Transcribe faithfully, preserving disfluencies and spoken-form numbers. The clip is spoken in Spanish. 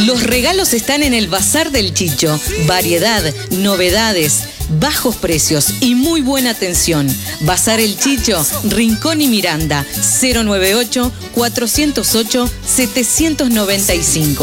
Los regalos están en el Bazar del Chicho. Variedad, novedades, bajos precios y muy buena atención. Bazar El Chicho, Rincón y Miranda, cero noventa y ocho, cuatrocientos ocho, setecientos noventa y cinco.